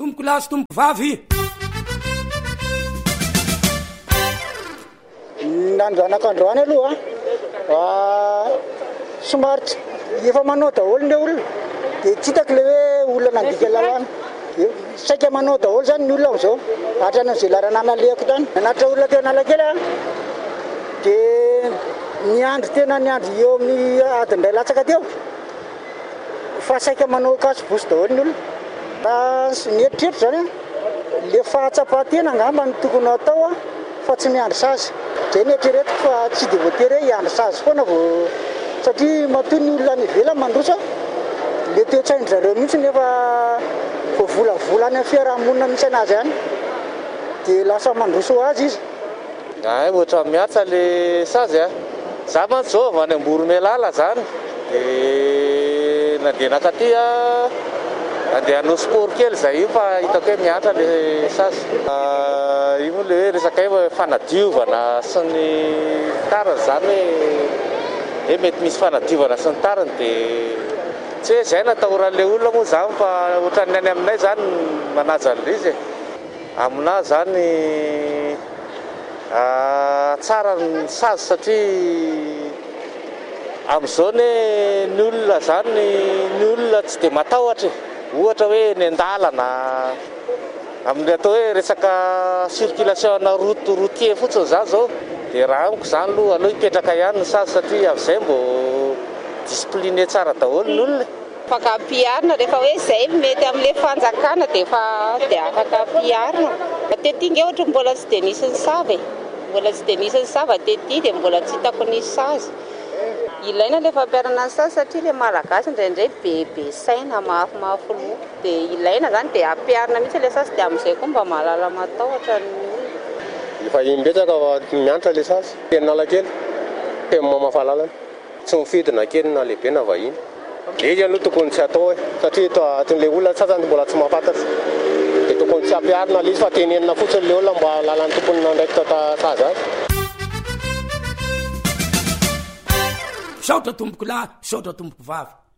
tomboko lahy sy tomboko vavy. Nandranakandroany aloha somary efa manao daholo le olona dia tsy hitako le hoe olona nandika lalàna saika manao daholo zany ny olona am'izao hatran'izay larana nalehako tany nanatra olona teo Analakely dia niandry tena niandry eo amin'ny adiny iray latsaka teo fa saika manao kaso-bosy daholo ny olona ny eritreritro zany le fahatsapatena angamba ny tokony atao fa tsy miandry sazy zay ny eritreretiko fa tsy dia voatery hiandry sazy foana vao satria matoy ny olona any ivelany mandroso le toe-tsainy zareo mihitsy nefa vao volavolany amin'ny fiarahamonina misy anazy any dia lasa mandroso azy izy. Ohatra miatsa le sazy za mantsy zao avy any Amboromelala zany dia nandeha nakaty andeha hanao sport kely zay io fa hitako hoe miatra le sazy. Io moa le hoe resaka hoe fanadiovana sy ny tariny zany hoe mety misy fanadiovana sy ny tariny dia tsy hoe zay natahoran'ilay olona moa zany fa ohatran'ny any aminay zany manaja an'izy amina zany tsara ny sazy satria amin'izao ny olona zany ny olona tsy dia matahotra ohatra hoe ny andalana amin'ny atao hoe resaka circulation routier fotsiny zany zao dia raha amiko zany aloha hipetraka ihany ny sazy satria amin'izay mbo discipliné tsara daholo ny olona. Afaka ampiharina rehefa hoe izay mety amin'ilay fanjakana dia afaka ampiharina. Tetỳ nge ohatra mbola tsy dia nisy ny savy tetỳ dia mbola tsy hitako nisy sazy. Ilaina ilay fampiharana ny sazy satria ilay malagasy indraindray bebe saina mafimafy loha dia ilaina zany dia ampiharina mihitsy ilay sazy dia amin'izay koa mba mahalala matahotra ny olona. Efa imbetsaka mianatra ilay sazy teny Analakely teny mamafalalana tsy mifidina kely na lehibe na vahiny. Izy aloha tokony tsy atao satria atin'ilay olona sasany mbola tsy mahafantatra dia tokony tsy ampiharina ilay izy fa tenenina fotsiny ilay olona mba lalan'ny tompony nandraiky sazy azy. Saotra tomboko lahy, saotra tomboko vavy.